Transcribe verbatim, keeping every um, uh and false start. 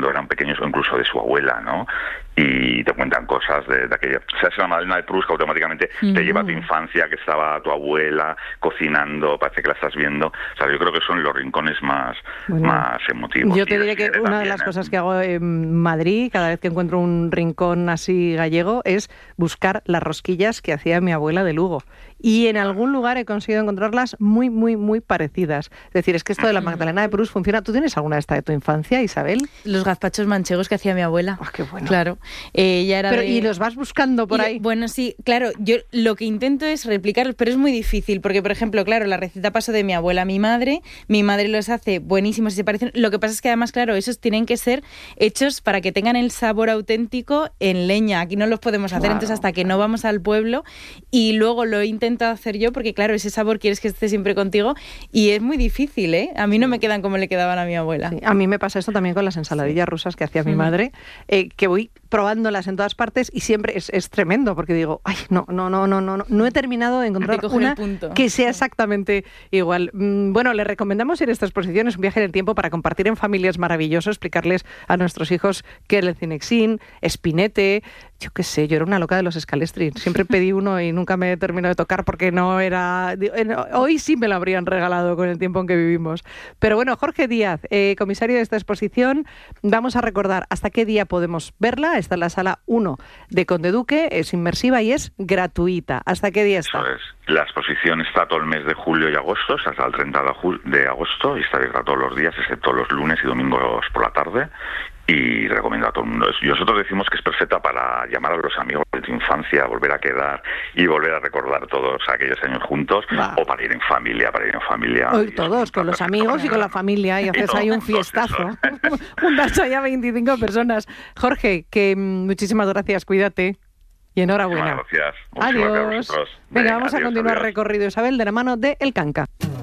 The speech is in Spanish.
cuando eran pequeños, o incluso de su abuela, ¿no? Y te cuentan cosas de, de aquella... O sea, es la Magdalena de Proust que automáticamente mm. te lleva a tu infancia, que estaba tu abuela cocinando, parece que la estás viendo. O sea, yo creo que son los rincones más, bueno, más emotivos. Yo te diré que una también, de las ¿eh? cosas que hago en Madrid, cada vez que encuentro un rincón así gallego, es buscar las rosquillas que hacía mi abuela de Lugo. Y en algún lugar he conseguido encontrarlas muy, muy, muy parecidas. Es decir, es que esto de la Magdalena de Proust funciona. ¿Tú tienes alguna de esta de tu infancia, Isabel? Los gazpachos manchegos que hacía mi abuela. ¡Ah, oh, qué bueno! Claro. Eh, ella era pero, de... ¿Y los vas buscando por y, ahí? Bueno, sí, claro. Yo lo que intento es replicarlos, pero es muy difícil. Porque, por ejemplo, claro, la receta pasó de mi abuela a mi madre. Mi madre los hace buenísimos y se parecen. Lo que pasa es que además, claro, esos tienen que ser hechos para que tengan el sabor auténtico en leña. Aquí no los podemos hacer, claro, entonces hasta que no vamos al pueblo. Y luego lo he intentado hacer yo porque, claro, ese sabor quieres que esté siempre contigo y es muy difícil, ¿eh? A mí no me quedan como le quedaban a mi abuela. Sí, a mí me pasa esto también con las ensaladillas sí. rusas que hacía mi madre, eh, que voy probándolas en todas partes y siempre es, es tremendo porque digo, ay, no, no, no, no, no, no he terminado de encontrar una que sea exactamente igual. Bueno, les recomendamos ir a esta exposición, es un viaje en el tiempo para compartir en familia, es maravilloso, explicarles a nuestros hijos qué es el Cinexin, Espinete, yo qué sé, yo era una loca de los Scalestri, siempre pedí uno y nunca me terminó de tocar porque no era... Hoy sí me lo habrían regalado con el tiempo en que vivimos. Pero bueno, Jorge Díaz, eh, comisario de esta exposición, vamos a recordar hasta qué día podemos verla. Está en la sala uno de Conde Duque, es inmersiva y es gratuita. ¿Hasta qué día está? Eso es. La exposición está todo el mes de julio y agosto, hasta el treinta de agosto, y está abierta todos los días, excepto los lunes y domingos por la tarde. Y recomiendo a todo el mundo. Nosotros decimos que es perfecta para llamar a los amigos de tu infancia, volver a quedar y volver a recordar todos aquellos años juntos, wow. o para ir en familia, para ir en familia. Hoy todos, con los amigos y con la familia, y haces ahí un fiestazo. Juntas ahí a veinticinco personas. Jorge, que muchísimas gracias, cuídate. Y enhorabuena. Muchas gracias. Adiós. Muchas gracias a Venga, Venga, vamos adiós, a continuar adiós. recorrido, Isabel, de la mano de El Canca.